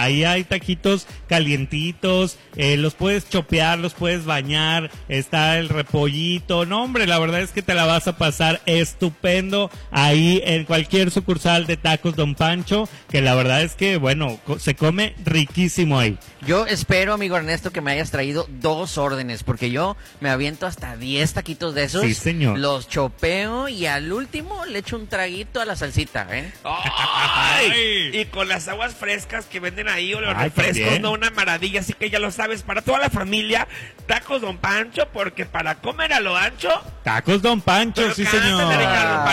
ahí hay taquitos calientitos, los puedes chopear, los puedes bañar, está el repollito, no hombre, la verdad es que te la vas a pasar estupendo ahí en cualquier sucursal de Tacos Don Pancho, que la verdad es que, bueno, se come riquísimo ahí. Yo espero, amigo Ernesto, que me hayas traído 2 órdenes, porque yo me aviento hasta 10 taquitos de esos. Sí, señor. Los chopeo y al último le echo un traguito a la salsita, ¿eh? ¡Ay! Y con las aguas frescas que venden ahí o los refrescos, también. no, una maravilla. Así que ya lo sabes, para toda la familia, Tacos Don Pancho, porque para comer a lo ancho... Tacos Don Pancho, Pero sí cántale, señor. Ricardo,